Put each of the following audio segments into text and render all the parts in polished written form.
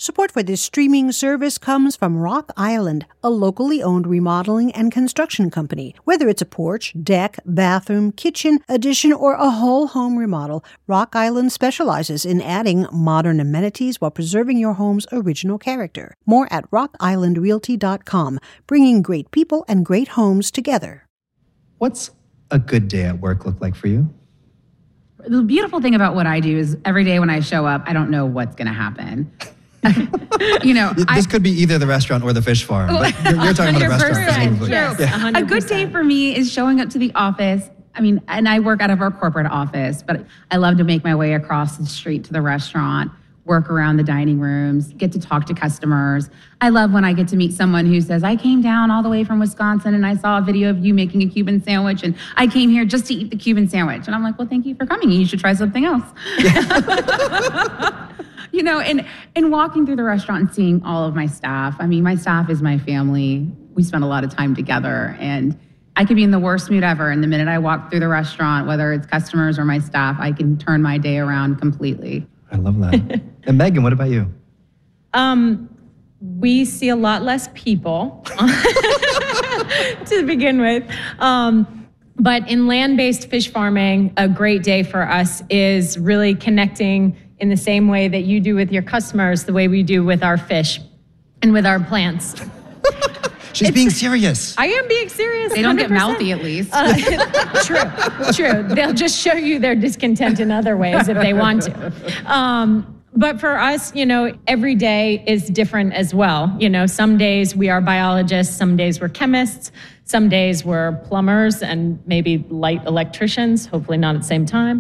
Support for this streaming service comes from Rock Island, a locally owned remodeling and construction company. Whether it's a porch, deck, bathroom, kitchen, addition, or a whole home remodel, Rock Island specializes in adding modern amenities while preserving your home's original character. More at rockislandrealty.com, bringing great people and great homes together. What's a good day at work look like for you? The beautiful thing about what I do is every day when I show up, I don't know what's going to happen. This could be either the restaurant or the fish farm. But you're talking about the restaurant. Presumably. Yes, yeah. A good day for me is showing up to the office. And I work out of our corporate office, but I love to make my way across the street to the restaurant, work around the dining rooms, get to talk to customers. I love when I get to meet someone who says, I came down all the way from Wisconsin and I saw a video of you making a Cuban sandwich and I came here just to eat the Cuban sandwich. And I'm like, well, thank you for coming. You should try something else. And walking through the restaurant and seeing all of my staff. My staff is my family. We spend a lot of time together, and I could be in the worst mood ever. And the minute I walk through the restaurant, whether it's customers or my staff, I can turn my day around completely. I love that. And Megan, what about you? We see a lot less people to begin with. But in land-based fish farming, a great day for us is really connecting in the same way that you do with your customers, the way we do with our fish and with our plants. She's being serious. I am being serious. They don't 100%. get mouthy, at least. True. They'll just show you their discontent in other ways if they want to. But for us, every day is different as well. Some days we are biologists, some days we're chemists, some days we're plumbers and maybe light electricians, hopefully not at the same time.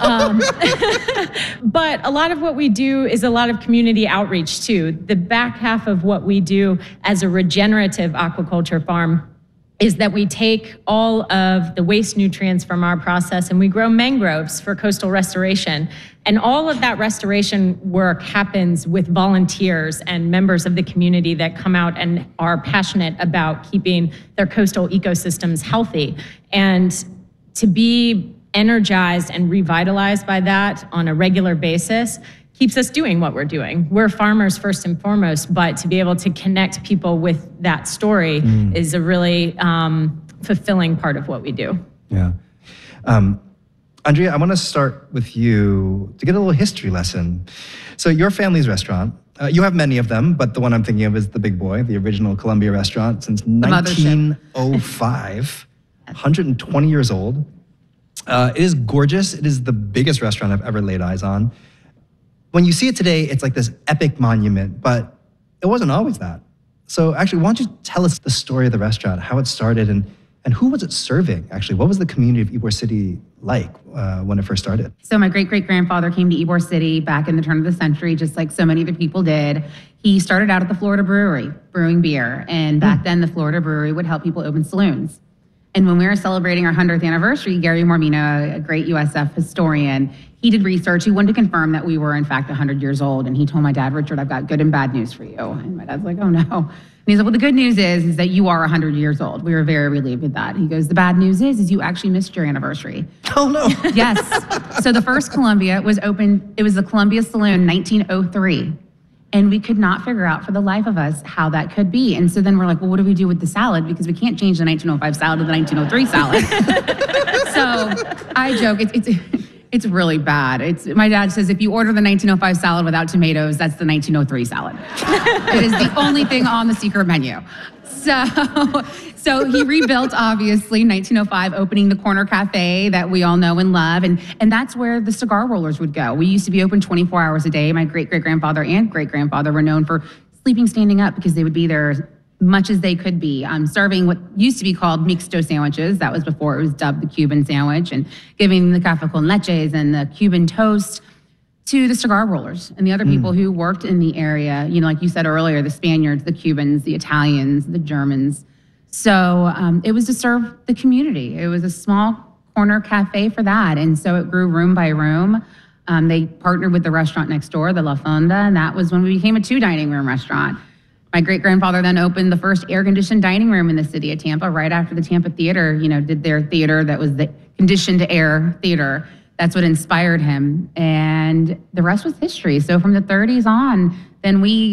But a lot of what we do is a lot of community outreach too. The back half of what we do as a regenerative aquaculture farm is that we take all of the waste nutrients from our process and we grow mangroves for coastal restoration. And all of that restoration work happens with volunteers and members of the community that come out and are passionate about keeping their coastal ecosystems healthy. And to be energized and revitalized by that on a regular basis keeps us doing what we're doing. We're farmers first and foremost, but to be able to connect people with that story is a really fulfilling part of what we do. Yeah. Andrea, I want to start with you to get a little history lesson. So your family's restaurant, you have many of them, but the one I'm thinking of is the Big Boy, the original Columbia restaurant since 1905, 120 years old. It is gorgeous. It is the biggest restaurant I've ever laid eyes on. When you see it today, it's like this epic monument, but it wasn't always that. So actually, why don't you tell us the story of the restaurant, how it started, and who was it serving, actually? What was the community of Ybor City like when it first started? So my great-great-grandfather came to Ybor City back in the turn of the century, just like so many other people did. He started out at the Florida Brewery, brewing beer. And back then, the Florida Brewery would help people open saloons. And when we were celebrating our 100th anniversary, Gary Mormino, a great USF historian, he did research. He wanted to confirm that we were, in fact, 100 years old. And he told my dad, Richard, I've got good and bad news for you. And my dad's like, oh, no. And he's like, well, the good news is that you are 100 years old. We were very relieved with that. He goes, the bad news is you actually missed your anniversary. Oh, no. Yes. So the first Columbia was opened, it was the Columbia Saloon, 1903. And we could not figure out for the life of us how that could be. And so then we're like, well, what do we do with the salad? Because we can't change the 1905 salad to the 1903 salad. So I joke, it's really bad. My dad says, if you order the 1905 salad without tomatoes, that's the 1903 salad. It is the only thing on the secret menu. So he rebuilt, obviously, 1905, opening the Corner Cafe that we all know and love. And that's where the cigar rollers would go. We used to be open 24 hours a day. My great-great-grandfather and great-grandfather were known for sleeping standing up because they would be there as much as they could be, serving what used to be called mixto sandwiches. That was before it was dubbed the Cuban sandwich, and giving the café con leches and the Cuban toast to the cigar rollers and the other people who worked in the area. Like you said earlier, the Spaniards, the Cubans, the Italians, the Germans. So it was to serve the community. It was a small corner cafe for that. And so it grew room by room. They partnered with the restaurant next door, the La Fonda, and that was when we became a 2 dining room restaurant. My great-grandfather then opened the first air-conditioned dining room in the city of Tampa right after the Tampa Theater, did their theater that was the conditioned air theater. That's what inspired him. And the rest was history. So from the 30s on, then we